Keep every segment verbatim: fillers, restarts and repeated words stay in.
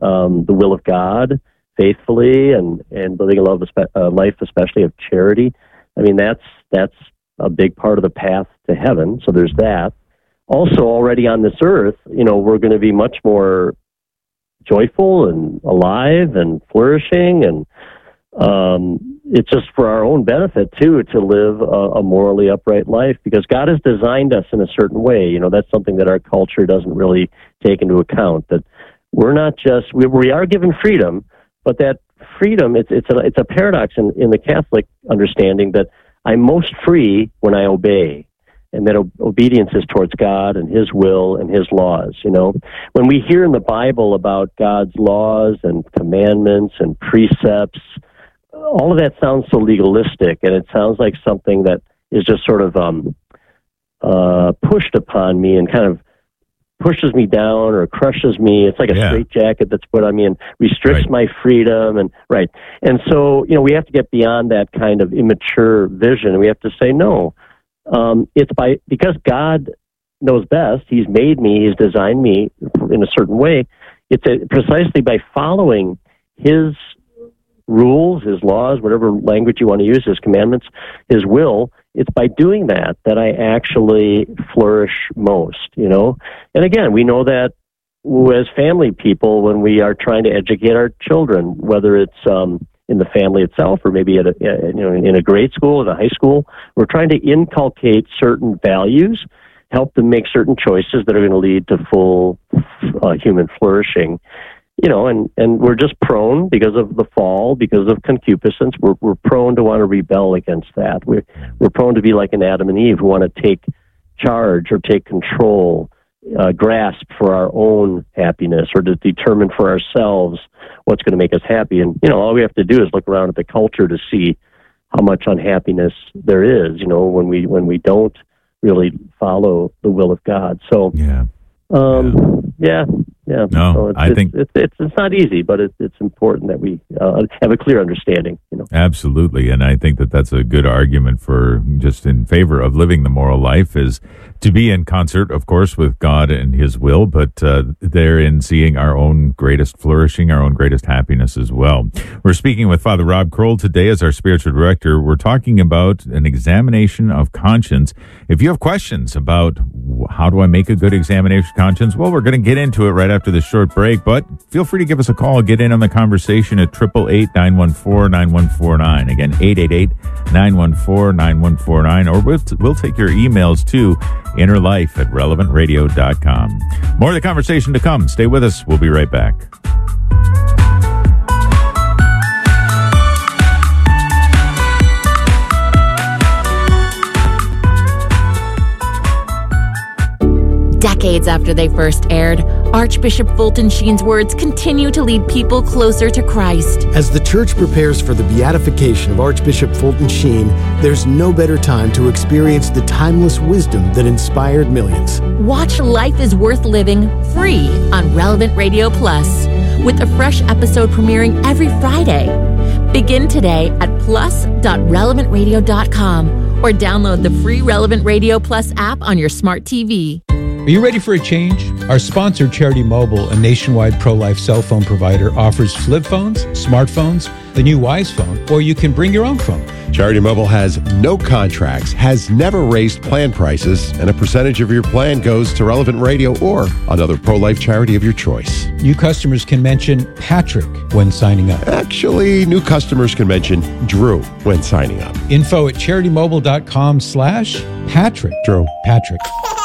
um, the will of God faithfully and, and living a love, uh, life, especially of charity. I mean, that's that's a big part of the path to heaven. So there's that. Also, already on this earth, you know, we're going to be much more joyful and alive and flourishing, and um, it's just for our own benefit too to live a, a morally upright life, because God has designed us in a certain way. You know, that's something that our culture doesn't really take into account. That we're not just we, we are given freedom, but that freedom it's it's a it's a paradox in, in the Catholic understanding that I'm most free when I obey. And that o- obedience is towards God and His will and His laws. You know, when we hear in the Bible about God's laws and commandments and precepts, all of that sounds so legalistic, and it sounds like something that is just sort of um, uh, pushed upon me and kind of pushes me down or crushes me. It's like a yeah. straitjacket that's put on me and restricts right. my freedom. And right, and so you know, we have to get beyond that kind of immature vision, and we have to say no. Um, it's by because God knows best. He's made me. He's designed me in a certain way. It's a, precisely by following His rules, His laws, whatever language you want to use, His commandments, His will. It's by doing that that I actually flourish most. You know, and again, we know that as family people, when we are trying to educate our children, whether it's um, in the family itself, or maybe at a, you know, in a grade school, at a high school, we're trying to inculcate certain values, help them make certain choices that are going to lead to full uh, human flourishing. You know, and, and we're just prone, because of the fall, because of concupiscence, we're we're prone to want to rebel against that. We're we're prone to be like an Adam and Eve who want to take charge or take control, uh, grasp for our own happiness, or to determine for ourselves what's going to make us happy. And, you know, all we have to do is look around at the culture to see how much unhappiness there is, you know, when we when we don't really follow the will of God. So, yeah. Um, yeah, yeah. No, so it's, I it's, think it's, it's it's not easy, but it's it's important that we uh, have a clear understanding. You know, absolutely, and I think that that's a good argument for just in favor of living the moral life, is to be in concert, of course, with God and His will, but uh, therein seeing our own greatest flourishing, our own greatest happiness as well. We're speaking with Father Rob Kroll today as our spiritual director. We're talking about an examination of conscience. If you have questions about how do I make a good examination of conscience, well, we're going to get into it right after this short break, but feel free to give us a call. Get in on the conversation at eight eight eight, nine one four, nine one four nine. Again, eight eight eight, nine one four, nine one four nine, or we'll, t- we'll take your emails too. Inner Life at relevant radio dot com. More of the conversation to come. Stay with us. We'll be right back. Decades after they first aired, Archbishop Fulton Sheen's words continue to lead people closer to Christ. As the Church prepares for the beatification of Archbishop Fulton Sheen, there's no better time to experience the timeless wisdom that inspired millions. Watch Life is Worth Living free on Relevant Radio Plus, with a fresh episode premiering every Friday. Begin today at plus dot relevant radio dot com or download the free Relevant Radio Plus app on your smart T V. Are you ready for a change? Our sponsor, Charity Mobile, a nationwide pro-life cell phone provider, offers flip phones, smartphones, the new Wise phone, or you can bring your own phone. Charity Mobile has no contracts, has never raised plan prices, and a percentage of your plan goes to Relevant Radio or another pro-life charity of your choice. New customers can mention Patrick when signing up. Actually, new customers can mention Drew when signing up. Info at charitymobile.com slash Patrick. Drew. Patrick.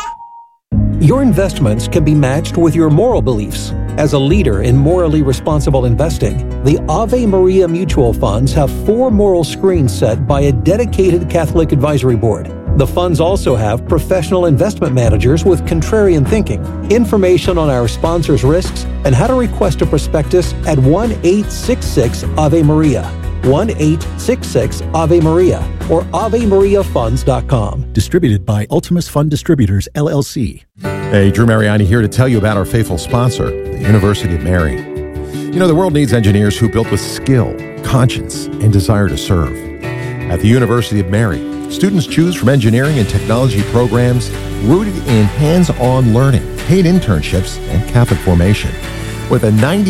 Your investments can be matched with your moral beliefs. As a leader in morally responsible investing, the Ave Maria Mutual Funds have four moral screens set by a dedicated Catholic advisory board. The funds also have professional investment managers with contrarian thinking. Information on our sponsors' risks and how to request a prospectus at one eight six six Ave Maria, one eight six six Ave Maria, or ave maria funds dot com. Distributed by Ultimus Fund Distributors, L L C. Hey, Drew Mariani here to tell you about our faithful sponsor, the University of Mary. You know, the world needs engineers who built with skill, conscience, and desire to serve. At the University of Mary, students choose from engineering and technology programs rooted in hands-on learning, paid internships, and Catholic formation. With a ninety